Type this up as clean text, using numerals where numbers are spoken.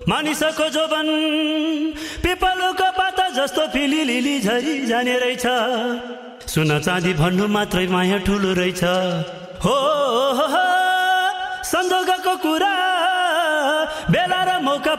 मानिसको जोबन पिपलको पाता जस्तो फिलिलिली झरी जाने रहेछ। सुन चाँदी भन्नु मात्रै माया ठुलो रहेछ। हो संजोगको कुरा बेला र मौका